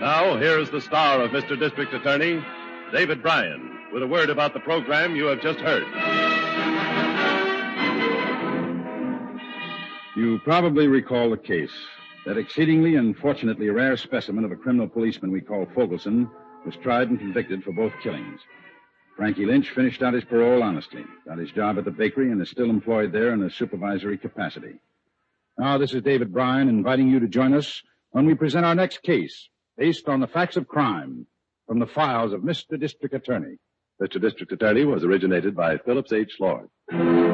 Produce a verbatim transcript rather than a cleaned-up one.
Now, here's the star of Mister District Attorney, David Bryan, with a word about the program you have just heard. You probably recall the case. That exceedingly and fortunately rare specimen of a criminal policeman we call Fogelson was tried and convicted for both killings. Frankie Lynch finished out his parole honestly, got his job at the bakery, and is still employed there in a supervisory capacity. Now, this is David Bryan inviting you to join us when we present our next case, based on the facts of crime from the files of Mister District Attorney. Mister District Attorney was originated by Phillips H. Lord.